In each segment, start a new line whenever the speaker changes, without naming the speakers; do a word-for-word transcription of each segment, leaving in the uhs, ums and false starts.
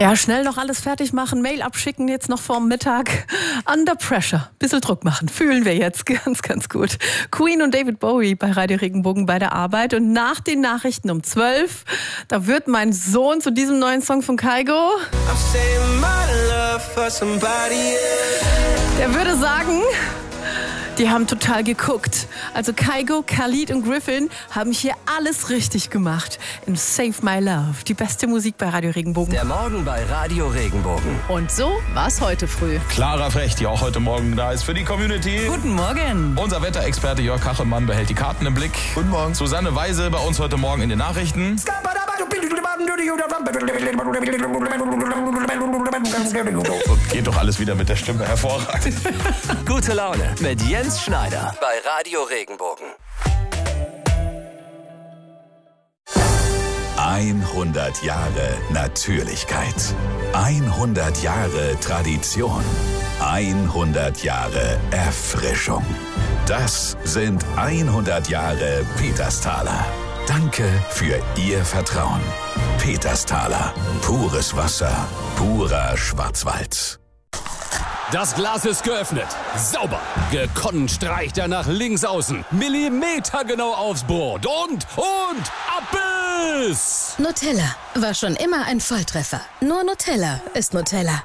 Ja, schnell noch alles fertig machen, Mail abschicken, jetzt noch vorm Mittag. Under pressure. Bisschen Druck machen. Fühlen wir jetzt ganz, ganz gut. Queen und David Bowie bei Radio Regenbogen bei der Arbeit. Und nach den Nachrichten um zwölf, da wird mein Sohn zu diesem neuen Song von Kygo. Der würde sagen, die haben total geguckt. Also Kygo, Khalid und Griffin haben hier alles richtig gemacht. In Save My Love, die beste Musik bei Radio Regenbogen.
Der Morgen bei Radio Regenbogen.
Und so war's heute früh.
Clara Frecht, die auch heute Morgen da ist für die Community.
Guten Morgen.
Unser Wetterexperte Jörg Kachelmann behält die Karten im Blick.
Guten Morgen.
Susanne Weise bei uns heute Morgen in den Nachrichten. Geht doch alles wieder mit der Stimme hervorragend.
Gute Laune mit Jens Schneider bei Radio Regenbogen.
hundert Jahre Natürlichkeit. hundert Jahre Tradition. hundert Jahre Erfrischung. Das sind hundert Jahre Petersthaler. Danke für Ihr Vertrauen. Petersthaler. Pures Wasser. Purer Schwarzwald.
Das Glas ist geöffnet. Sauber. Gekonnt streicht er nach links außen. Millimetergenau aufs Board. Und, und, Abbiss!
Nutella war schon immer ein Volltreffer. Nur Nutella ist Nutella.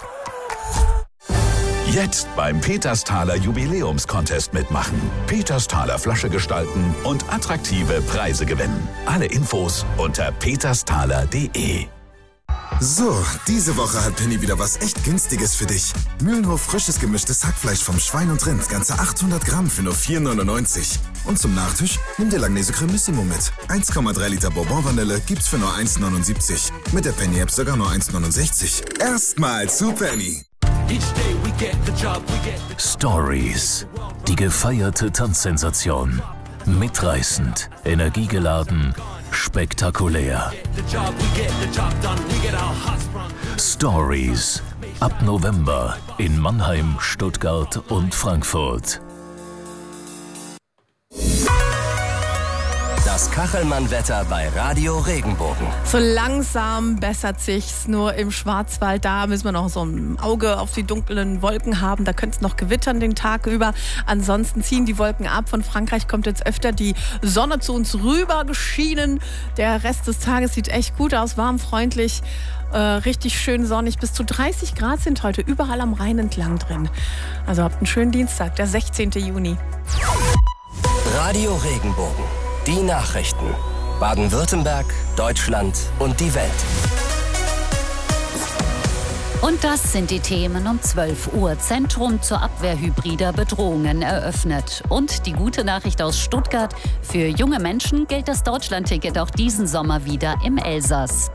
Jetzt beim Petersthaler Jubiläumscontest mitmachen. Petersthaler Flasche gestalten und attraktive Preise gewinnen. Alle Infos unter petersthaler punkt de.
So, diese Woche hat Penny wieder was echt Günstiges für dich. Mühlenhof frisches gemischtes Hackfleisch vom Schwein und Rind, ganze achthundert Gramm für nur vier neunundneunzig. Und zum Nachtisch nimm dir Langnese Cremissimo mit. eins Komma drei Liter Bourbon Vanille gibt's für nur eins neunundsiebzig. Mit der Penny App sogar nur eins neunundsechzig. Erstmal zu Penny.
Stories. Die gefeierte Tanzsensation. Mitreißend, energiegeladen, spektakulär. Stories. Ab November in Mannheim, Stuttgart und Frankfurt.
Das Kachelmann-Wetter bei Radio Regenbogen.
So langsam bessert sich's, nur im Schwarzwald, da müssen wir noch so ein Auge auf die dunklen Wolken haben. Da könnte es noch gewittern den Tag über. Ansonsten ziehen die Wolken ab. Von Frankreich kommt jetzt öfter die Sonne zu uns rüber geschienen. Der Rest des Tages sieht echt gut aus, warm, freundlich, äh, richtig schön sonnig. Bis zu dreißig Grad sind heute überall am Rhein entlang drin. Also habt einen schönen Dienstag, der sechzehnten Juni.
Radio Regenbogen. Die Nachrichten. Baden-Württemberg, Deutschland und die Welt.
Und das sind die Themen um zwölf Uhr. Zentrum zur Abwehr hybrider Bedrohungen eröffnet. Und die gute Nachricht aus Stuttgart. Für junge Menschen gilt das Deutschlandticket auch diesen Sommer wieder im Elsass.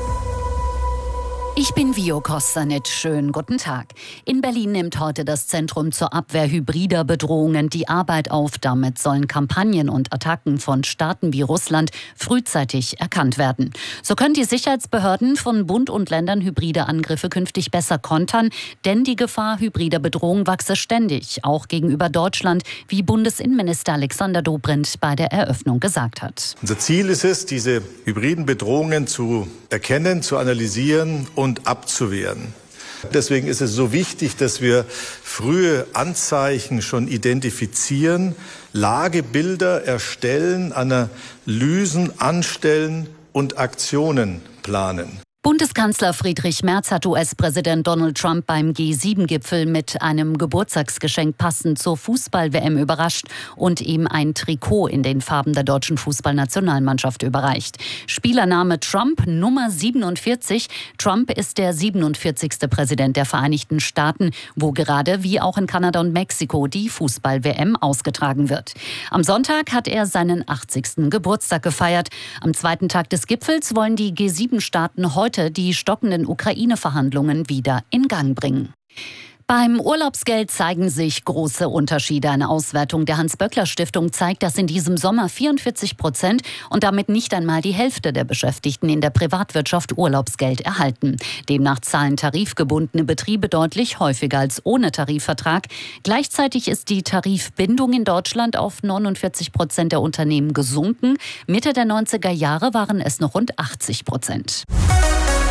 Ich bin Vio Kostanic. Schönen guten Tag. In Berlin nimmt heute das Zentrum zur Abwehr hybrider Bedrohungen die Arbeit auf. Damit sollen Kampagnen und Attacken von Staaten wie Russland frühzeitig erkannt werden. So können die Sicherheitsbehörden von Bund und Ländern hybride Angriffe künftig besser kontern, denn die Gefahr hybrider Bedrohung wachse ständig, auch gegenüber Deutschland, wie Bundesinnenminister Alexander Dobrindt bei der Eröffnung gesagt hat.
Unser Ziel ist es, diese hybriden Bedrohungen zu erkennen, zu analysieren und abzuwehren. Deswegen ist es so wichtig, dass wir frühe Anzeichen schon identifizieren, Lagebilder erstellen, Analysen anstellen und Aktionen planen.
Bundeskanzler Friedrich Merz hat U S-Präsident Donald Trump beim G sieben Gipfel mit einem Geburtstagsgeschenk passend zur Fußball-W M überrascht und ihm ein Trikot in den Farben der deutschen Fußballnationalmannschaft überreicht. Spielername Trump, Nummer siebenundvierzig. Trump ist der siebenundvierzigste Präsident der Vereinigten Staaten, wo gerade wie auch in Kanada und Mexiko die Fußball-W M ausgetragen wird. Am Sonntag hat er seinen achtzigsten Geburtstag gefeiert. Am zweiten Tag des Gipfels wollen die G sieben Staaten heute die stockenden Ukraine-Verhandlungen wieder in Gang bringen. Beim Urlaubsgeld zeigen sich große Unterschiede. Eine Auswertung der Hans-Böckler-Stiftung zeigt, dass in diesem Sommer vierundvierzig Prozent und damit nicht einmal die Hälfte der Beschäftigten in der Privatwirtschaft Urlaubsgeld erhalten. Demnach zahlen tarifgebundene Betriebe deutlich häufiger als ohne Tarifvertrag. Gleichzeitig ist die Tarifbindung in Deutschland auf neunundvierzig Prozent der Unternehmen gesunken. Mitte der neunziger Jahre waren es noch rund achtzig Prozent.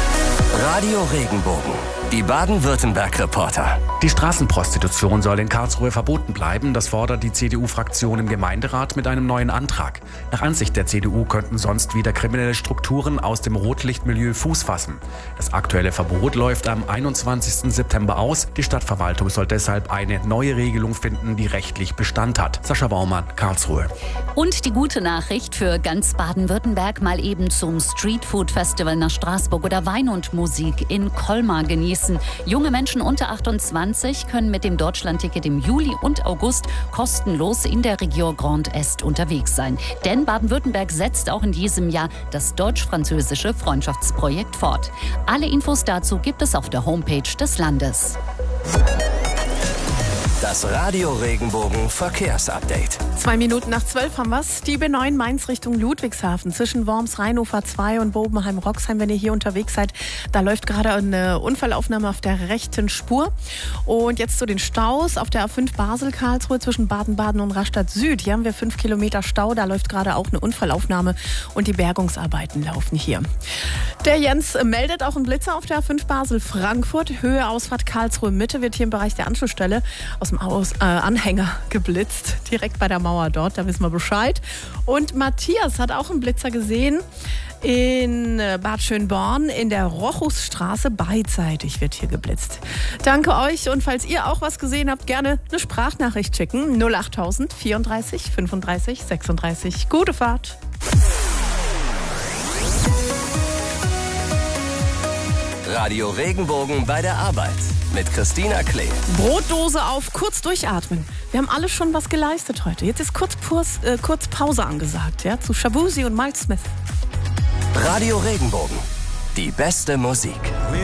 Radio Regenbogen, die Baden-Württemberg-Reporter.
Die Straßenprostitution soll in Karlsruhe verboten bleiben. Das fordert die C D U-Fraktion im Gemeinderat mit einem neuen Antrag. Nach Ansicht der C D U könnten sonst wieder kriminelle Strukturen aus dem Rotlichtmilieu Fuß fassen. Das aktuelle Verbot läuft am einundzwanzigsten September aus. Die Stadtverwaltung soll deshalb eine neue Regelung finden, die rechtlich Bestand hat. Sascha Baumann, Karlsruhe.
Und die gute Nachricht für ganz Baden-Württemberg: mal eben zum Streetfood-Festival nach Straßburg oder Wein und Musik in Colmar genießen. Junge Menschen unter achtundzwanzig können mit dem Deutschlandticket im Juli und August kostenlos in der Region Grand Est unterwegs sein. Denn Baden-Württemberg setzt auch in diesem Jahr das deutsch-französische Freundschaftsprojekt fort. Alle Infos dazu gibt es auf der Homepage des Landes.
Das Radio Regenbogen Verkehrsupdate.
Zwei Minuten nach zwölf haben wir's. Die B neun Mainz Richtung Ludwigshafen zwischen Worms, Rheinufer zwei und Bobenheim-Roxheim. Wenn ihr hier unterwegs seid, da läuft gerade eine Unfallaufnahme auf der rechten Spur. Und jetzt zu den Staus auf der A fünf Basel-Karlsruhe zwischen Baden-Baden und Rastatt Süd. Hier haben wir fünf Kilometer Stau. Da läuft gerade auch eine Unfallaufnahme und die Bergungsarbeiten laufen hier. Der Jens meldet auch einen Blitzer auf der A fünf Basel-Frankfurt. Höhe Ausfahrt Karlsruhe Mitte wird hier im Bereich der Anschlussstelle aus dem Aus, äh, Anhänger geblitzt, direkt bei der Mauer dort, da wissen wir Bescheid. Und Matthias hat auch einen Blitzer gesehen in Bad Schönborn in der Rochusstraße, beidseitig wird hier geblitzt. Danke euch und falls ihr auch was gesehen habt, gerne eine Sprachnachricht schicken. null achttausend vierunddreißig fünfunddreißig sechsunddreißig. Gute Fahrt!
Radio Regenbogen bei der Arbeit mit Christina Klee.
Brotdose auf, kurz durchatmen. Wir haben alle schon was geleistet heute. Jetzt ist kurz, Purs, äh, kurz Pause angesagt, ja, zu Shabuzi und Miles Smith.
Radio Regenbogen, die beste Musik.